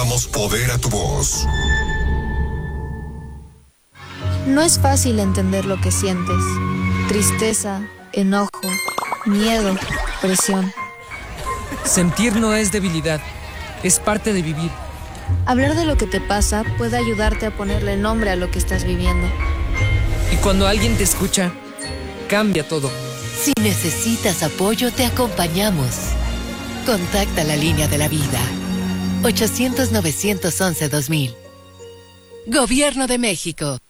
damos poder a tu voz. No es fácil entender lo que sientes. Tristeza, enojo, miedo, presión. Sentir no es debilidad, es parte de vivir. Hablar de lo que te pasa puede ayudarte a ponerle nombre a lo que estás viviendo. Y cuando alguien te escucha, cambia todo. Si necesitas apoyo, te acompañamos. Contacta la línea de la vida. 800-911-2000. Gobierno de México.